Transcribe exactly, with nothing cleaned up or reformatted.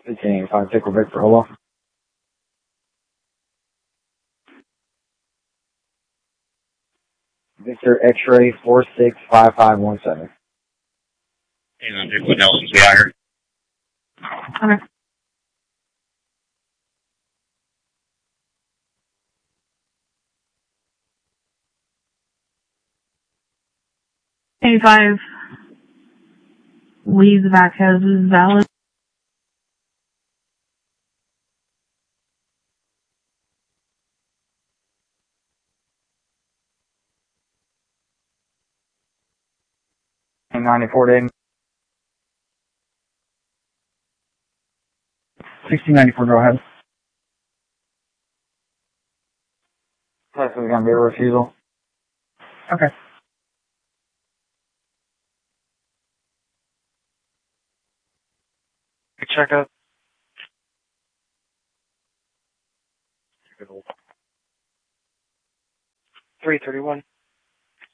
fifteen eighty-five, take Quebec for Holo. Victor X-ray four six five five one seven. And I'm just with Nelson's we are. Okay. eighty-five. Leads Vasquez is valid. ninety-four Dayton. sixteen ninety-four, go ahead. This is going to be a refusal. Okay. Check up. three thirty-one.